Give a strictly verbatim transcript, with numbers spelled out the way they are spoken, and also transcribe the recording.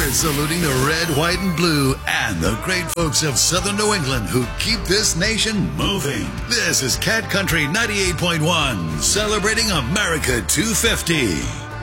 We're saluting the red, white, and blue and the great folks of Southern New England who keep this nation moving. This is Cat Country ninety-eight point one, celebrating America two fifty.